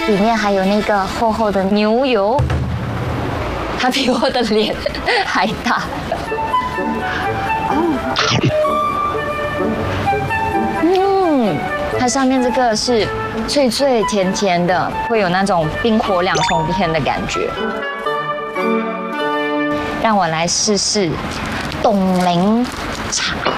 里面还有那个厚厚的牛油，它比我的脸还大。它上面这个是脆脆甜甜的，会有那种冰火两重天的感觉。让我来试试冻柠茶。